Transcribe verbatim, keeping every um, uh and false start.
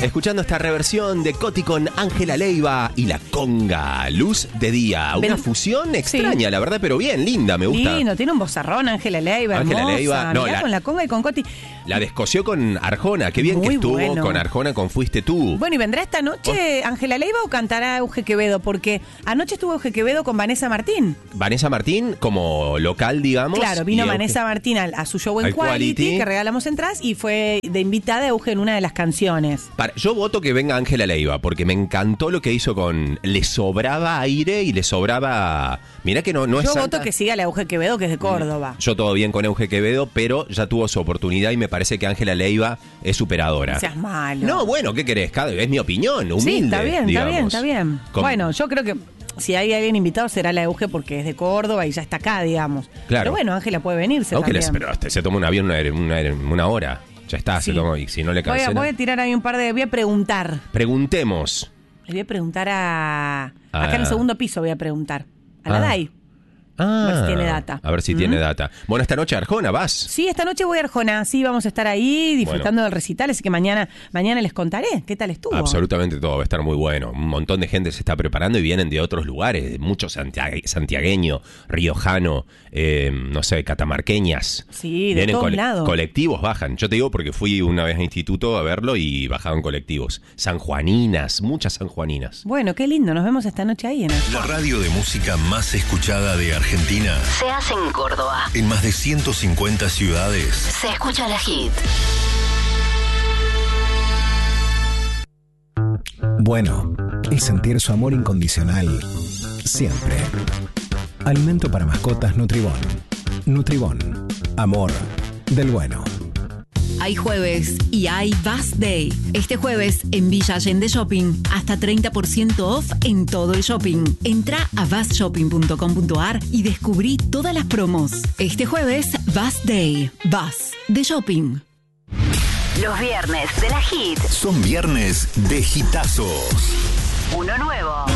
Escuchando esta reversión de Coti con Ángela Leiva y la conga, Luz de Día. Una Ven- fusión extraña, Sí. la verdad, pero bien, linda, me gusta. Lindo, tiene un vozarrón, Ángela Leiva, Ángela hermosa. Leiva, no, Mirá, la- con la conga y con Coti. La descosió con Arjona, qué bien Muy que estuvo bueno. con Arjona, con Fuiste Tú. Bueno, ¿y vendrá esta noche Ángela Leiva o cantará Euge Quevedo? Porque anoche estuvo Euge Quevedo con Vanessa Martín. Vanessa Martín, como local, digamos. Claro, vino y Euge- Vanessa Martín al- a su show en Al Quality, Quality. que regalamos entradas, y fue de invitada Euge en una de las canciones. Para- yo voto que venga Ángela Leiva, porque me encantó lo que hizo con... Le sobraba aire y le sobraba... Mirá que no, no es Yo santa. voto que siga la Euge Quevedo, que es de Córdoba. Yo todo bien con Euge Quevedo, pero ya tuvo su oportunidad y me parece que Ángela Leiva es superadora. No seas malo. No, bueno, ¿qué querés? Cada- Es mi opinión, humilde, Sí, está bien, digamos. está bien, está bien. Con- Bueno, yo creo que si hay alguien invitado será la Euge porque es de Córdoba y ya está acá, digamos. Claro. Pero bueno, Ángela puede venirse Ángela, también. pero hasta se toma un avión una, una, una hora. Ya está, Sí. se toma, y si no le Voy a, cancela... voy a tirar ahí un par de... Voy a preguntar. Preguntemos. Le voy a preguntar a... Ah. Acá en el segundo piso voy a preguntar. A la Ah. DAI. Ah, A ver si tiene data. A ver si ¿Mm? tiene data. Bueno, esta noche Arjona, ¿vas? Sí, esta noche voy a Arjona. Sí, vamos a estar ahí disfrutando Bueno. del recital. Así que mañana, mañana les contaré qué tal estuvo. Absolutamente todo, va a estar muy bueno. Un montón de gente se está preparando y vienen de otros lugares, muchos santiague- santiagueño, riojano, eh, no sé, catamarqueñas. Sí, de Vienen todos lados. colectivos, bajan. Yo te digo porque fui una vez a instituto a verlo y bajaban colectivos. Sanjuaninas, muchas sanjuaninas. Bueno, qué lindo. Nos vemos esta noche ahí en el... La radio de música más escuchada de Argentina. Se hace en Córdoba. En más de ciento cincuenta ciudades. Se escucha la hit. Bueno, es sentir su amor incondicional siempre. Alimento para mascotas Nutribón. Nutribón. Amor del bueno. Hay jueves y hay Bus Day. Este jueves en Villa Allende Shopping, hasta treinta por ciento off en todo el shopping. Entra a bus shopping punto com punto a r y descubrí todas las promos. Este jueves, Bus Day. Bus de shopping. Los viernes de la hit. Son viernes de hitazos. Uno nuevo.